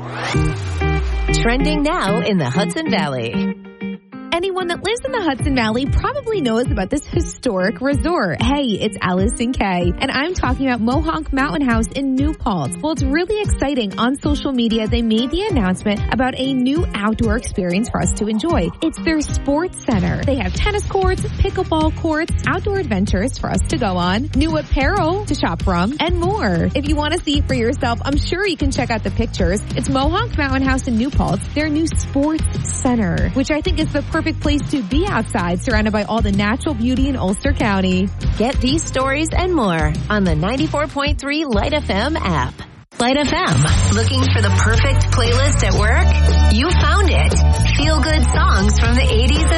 Trending now in the Hudson Valley. Anyone that lives in the Hudson Valley probably knows about this historic resort. Hey, it's Allison Kay, and I'm talking about Mohawk Mountain House in New Paltz. Well, it's really exciting. On social media, they made the announcement about a new outdoor experience for us to enjoy. It's their sports center. They have tennis courts, pickleball courts, outdoor adventures for us to go on, new apparel to shop from, and more. If you want to see it for yourself, I'm sure you can check out the pictures. It's Mohawk Mountain House in New Paltz, their new sports center, which I think is the perfect place to be outside, surrounded by all the natural beauty in Ulster County. Get these stories and more on the 94.3 Light FM app. Light FM. Looking for the perfect playlist at work? You found it. Feel good songs from the 80s